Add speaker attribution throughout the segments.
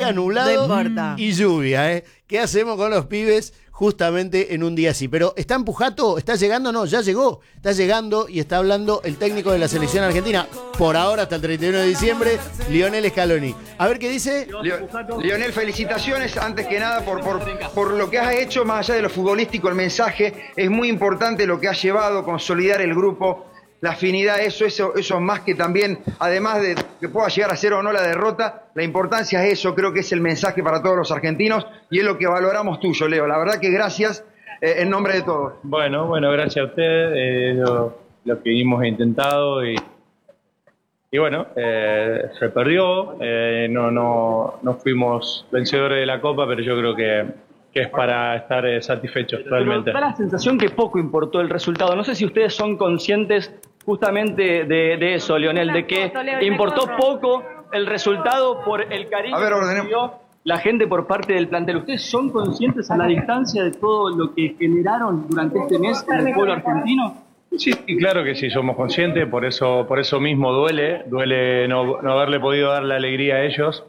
Speaker 1: día nublado
Speaker 2: No importa.
Speaker 1: y lluvia, ¿eh? ¿Qué hacemos con los pibes justamente en un día así? Pero ¿está en Pujato? ¿Está llegando? No, ya llegó. Está llegando y está hablando el técnico de la selección argentina. Por ahora, hasta el 31 de diciembre, Lionel Scaloni. A ver qué dice.
Speaker 3: Lionel, felicitaciones antes que nada por lo que has hecho, más allá de lo futbolístico, el mensaje es muy importante lo que has llevado, consolidar el grupo, la afinidad, eso más que también, además de que pueda llegar a ser o no la derrota, la importancia es eso, creo que es el mensaje para todos los argentinos y es lo que valoramos tuyo, Leo. La verdad que gracias en nombre de todos.
Speaker 4: Bueno, gracias a usted, lo que hemos intentado y bueno, se perdió, no fuimos vencedores de la Copa, pero yo creo que es para estar satisfechos realmente.
Speaker 5: Pero da la sensación que poco importó el resultado. No sé si ustedes son conscientes justamente de eso, Lionel, de que importó poco el resultado por el cariño que dio la gente por parte del plantel. ¿Ustedes son conscientes a la distancia de todo lo que generaron durante este mes en el pueblo argentino?
Speaker 4: Sí, claro que sí, somos conscientes, por eso mismo duele no haberle podido dar la alegría a ellos,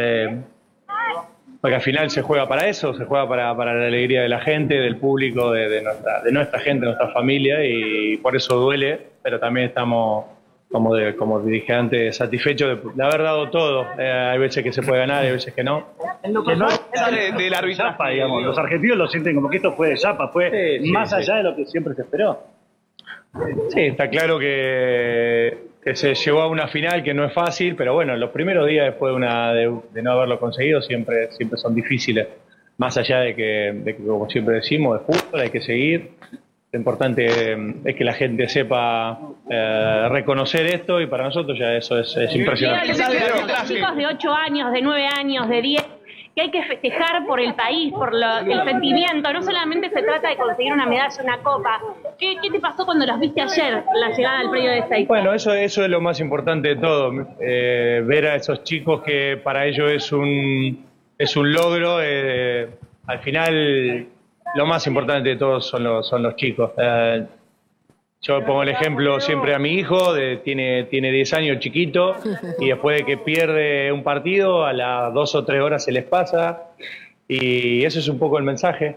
Speaker 4: porque al final se juega para eso, se juega para la alegría de la gente, del público, de nuestra gente, de nuestra familia, y por eso duele, pero también estamos, como dije antes, satisfechos de haber dado todo. Hay veces que se puede ganar, hay veces que no.
Speaker 6: Que no es del arbitraje, digamos. Los argentinos lo sienten como que esto fue de chapa, fue más allá de lo que siempre se esperó.
Speaker 4: Sí, está claro que se llegó a una final que no es fácil, pero bueno, los primeros días después de no haberlo conseguido siempre son difíciles. Más allá de que, como siempre decimos, de fútbol hay que seguir. Lo importante es que la gente sepa reconocer esto y para nosotros ya eso es impresionante.
Speaker 7: Los chicos de 8 años, de 9 años, de 10... que hay que festejar por el país, por el sentimiento. No solamente se trata de conseguir una medalla, una copa. ¿Qué te pasó cuando los viste ayer, la llegada al predio de Ezeiza?
Speaker 4: Bueno, eso es lo más importante de todo. Ver a esos chicos que para ellos es un logro. Al final, lo más importante de todos son los chicos. Yo pongo el ejemplo siempre a mi hijo, tiene 10 años, chiquito, y después de que pierde un partido, a las 2 o 3 horas se les pasa, y eso es un poco el mensaje,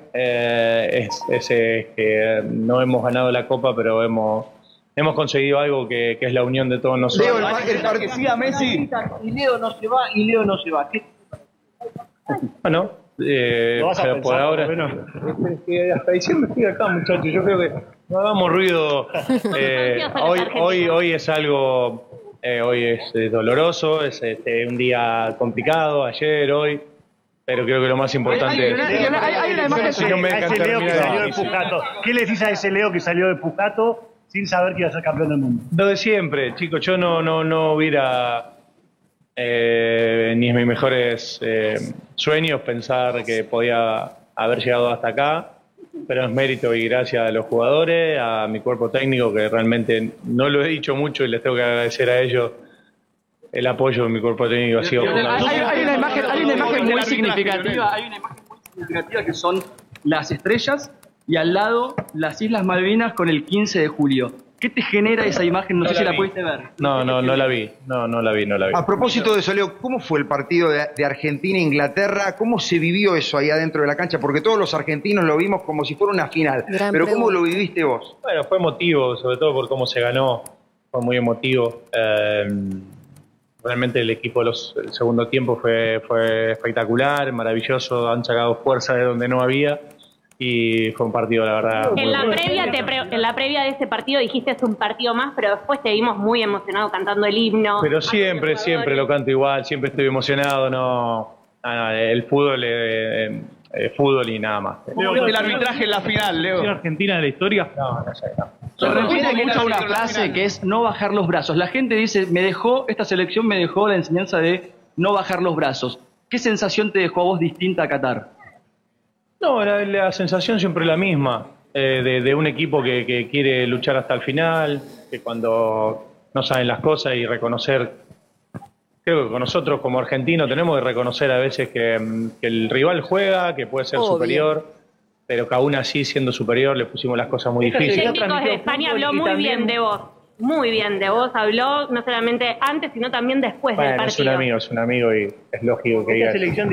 Speaker 4: que no hemos ganado la Copa, pero hemos conseguido algo que es la unión de todos nosotros.
Speaker 5: Leo, que siga Messi, y Leo no se va, ¿Qué?
Speaker 4: Bueno, por ahora, hasta diciembre estoy acá, muchachos, yo creo que no hagamos ruido. Hoy es algo, hoy es doloroso, es un día complicado, ayer, hoy, pero creo que lo más importante es...
Speaker 6: Hay una imagen a ese Leo que salió de Pujato. ¿Qué le dices a ese Leo que salió de Pujato sin saber que iba a ser campeón del mundo?
Speaker 4: Lo de siempre, chicos, yo no hubiera... ni en mis mejores sueños pensar que podía haber llegado hasta acá, pero es mérito y gracias a los jugadores, a mi cuerpo técnico, que realmente no lo he dicho mucho y les tengo que agradecer a ellos el apoyo de mi cuerpo técnico. Ha sido
Speaker 5: hay una imagen muy significativa, que son las estrellas y al lado las Islas Malvinas con el 15 de julio. ¿Qué te genera esa imagen? No sé si la pudiste ver.
Speaker 4: No la vi.
Speaker 3: A propósito de eso, Leo, ¿cómo fue el partido de Argentina-Inglaterra? ¿Cómo se vivió eso allá dentro de la cancha? Porque todos los argentinos lo vimos como si fuera una final. Pero ¿cómo lo viviste vos?
Speaker 4: Bueno, fue emotivo, sobre todo por cómo se ganó. Fue muy emotivo. Realmente el equipo el segundo tiempo fue espectacular, maravilloso. Han sacado fuerza de donde no había. Y fue un partido, la verdad,
Speaker 7: en la previa de ese partido dijiste es un partido más, pero después te vimos muy emocionado cantando el himno.
Speaker 4: Pero siempre lo canto igual, siempre estoy emocionado, el fútbol es fútbol y nada más.
Speaker 5: ¿Cómo viste el arbitraje en la final, Leo?
Speaker 6: ¿Argentina de la historia?
Speaker 4: No.
Speaker 5: Se refiere mucho a una frase que es no bajar los brazos. La gente dice, esta selección me dejó la enseñanza de no bajar los brazos. ¿Qué sensación te dejó a vos distinta a Qatar?
Speaker 4: No, la sensación siempre es la misma, de un equipo que quiere luchar hasta el final, que cuando no saben las cosas y reconocer, creo que con nosotros como argentinos tenemos que reconocer a veces que el rival juega, que puede ser superior, pero que aún así siendo superior le pusimos las cosas muy difíciles.
Speaker 7: El técnico de España habló muy bien de vos. Muy bien de vos, habló no solamente antes, sino también después del partido.
Speaker 4: Es un amigo y es lógico que diga eso.